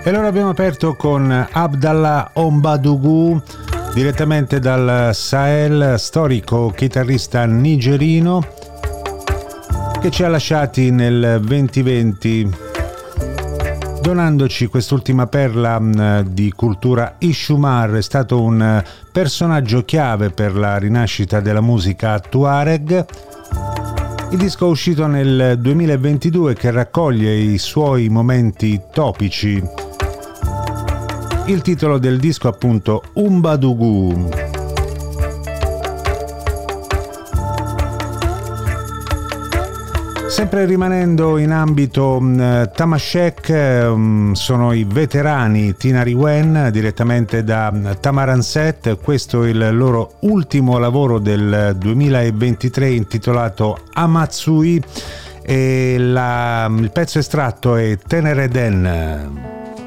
E allora abbiamo aperto con Abdallah Ombadugu, direttamente dal Sahel, storico chitarrista nigerino che ci ha lasciati nel 2020, donandoci quest'ultima perla di cultura Ishumar. È stato un personaggio chiave per la rinascita della musica Tuareg. Il disco è uscito nel 2022 che raccoglie i suoi momenti topici. Il titolo del disco è appunto Umbadugu. Sempre rimanendo in ambito Tamashek, sono i veterani Tinari Wen, direttamente da Tamaranset. Questo è il loro ultimo lavoro del 2023 intitolato Amatsui e il pezzo estratto è Tenereden.